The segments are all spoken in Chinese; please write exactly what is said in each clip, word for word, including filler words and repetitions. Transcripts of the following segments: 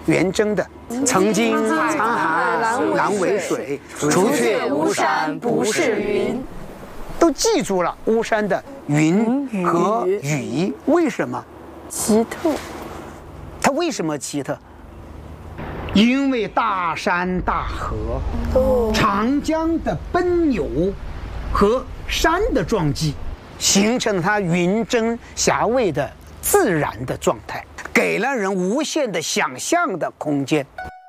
元征的“曾经沧海难为水，除却巫山不是云”，都记住了巫山的云和雨。为什么？ 奇特。 它为什么奇特？因为大山大河、长江的奔流和山的撞击，形成它云蒸霞蔚的自然的状态，给了人无限的想象的空间。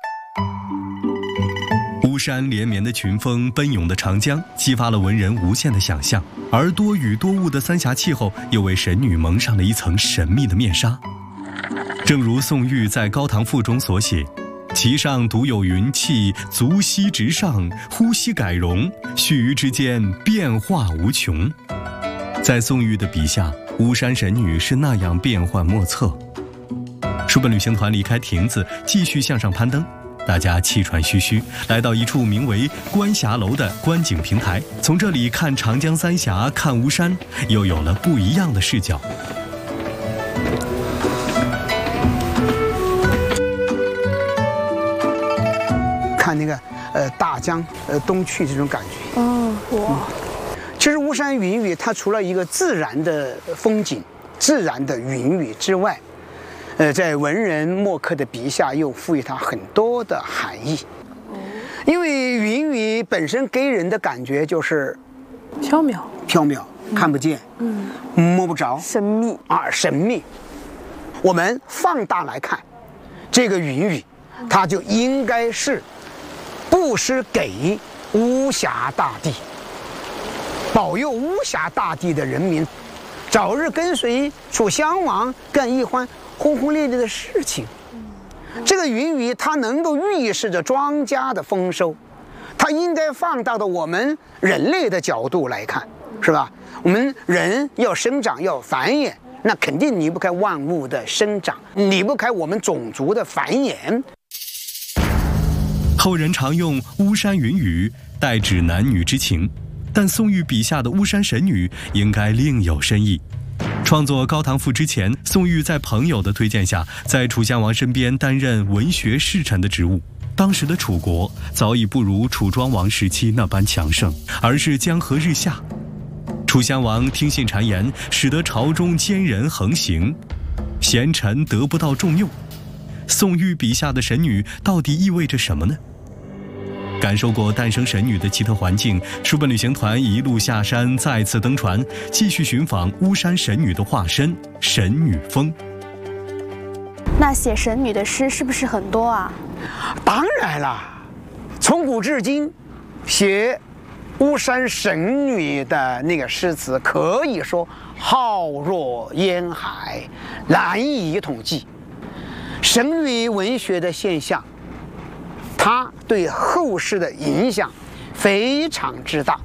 巫山连绵的群峰，奔涌的长江，激发了文人无限的想象，而多雨多雾的三峡气候，又为神女蒙上了一层神秘的面纱。正如宋玉在《高唐赋》中所写，其上独有云气，足息直上，呼吸改容，须臾之间变化无穷。在宋玉的笔下，巫山神女是那样变幻莫测。书本旅行团离开亭子，继续向上攀登，大家气喘吁吁，来到一处名为观霞楼的观景平台，从这里看长江三峡，看巫山，又有了不一样的视角。 看那个呃大江呃东去这种感觉。 嗯，哇！ 其实巫山云雨它除了一个自然的风景、自然的云雨之外，呃，在文人墨客的笔下又赋予它很多的含义。因为云雨本身给人的感觉就是缥缈、 缥缈，看不见，嗯，摸不着， 神秘啊，神秘。我们放大来看，这个云雨，它就应该是布施给巫峡大地，保佑巫峡大地的人民早日跟随楚襄王干一番轰轰烈烈的事情。这个云雨它能够预示着庄稼的丰收，它应该放大到我们人类的角度来看，是吧？我们人要生长要繁衍，那肯定离不开万物的生长，离不开我们种族的繁衍。 后人常用巫山云雨代指男女之情，但宋玉笔下的巫山神女应该另有深意。创作《高唐赋》之前，宋玉在朋友的推荐下，在楚襄王身边担任文学侍臣的职务。当时的楚国早已不如楚庄王时期那般强盛，而是江河日下。楚襄王听信谗言，使得朝中奸人横行，贤臣得不到重用。宋玉笔下的神女到底意味着什么呢？感受过诞生神女的奇特环境，书本旅行团一路下山，再次登船，继续寻访巫山神女的化身神女峰。 那写神女的诗是不是很多啊？ 当然了，从古至今，写巫山神女的那个诗词可以说浩若烟海，难以统计。神女文学的现象，它对后世的影响非常之大。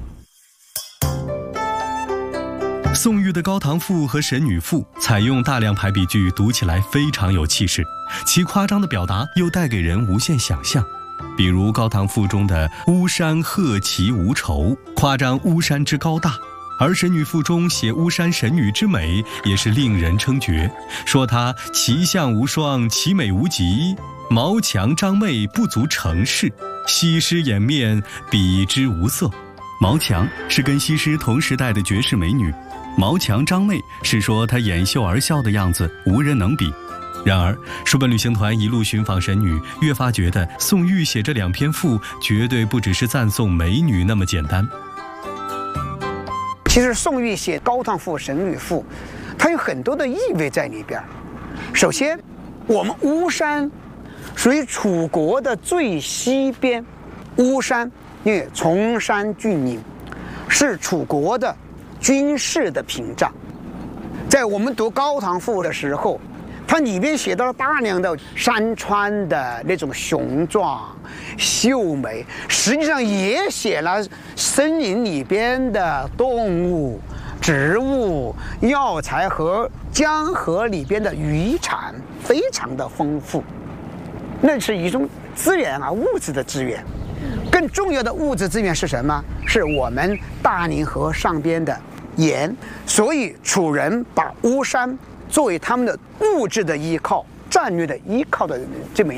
宋玉的《高唐赋》和《神女赋》采用大量排比句，读起来非常有气势，其夸张的表达又带给人无限想象。比如《高唐赋》中的“巫山鹤齐无愁”，夸张巫山之高大；而《神女赋》中写巫山神女之美，也是令人称绝，说她其相无双，其美无极，毛强张媚不足成事，西施掩面比之无色。毛强是跟西施同时代的绝世美女，毛强张媚是说她掩袖而笑的样子无人能比。然而书本旅行团一路寻访神女，越发觉得宋玉写这两篇赋绝对不只是赞颂美女那么简单。 其实宋玉写《高唐赋》《神女赋》，它有很多的意味在里边。首先，我们巫山属于楚国的最西边，巫山因为崇山峻岭，是楚国的军事的屏障。在我们读《高唐赋》的时候，它里边写到了大量的山川的那种雄壮秀美，实际上也写了森林里边的动物、植物、药材和江河里边的渔产，非常的丰富。那是一种资源啊，物质的资源。更重要的物质资源是什么？是我们大凌河上边的盐。所以楚人把巫山作为他们的物质的依靠、战略的依靠的这么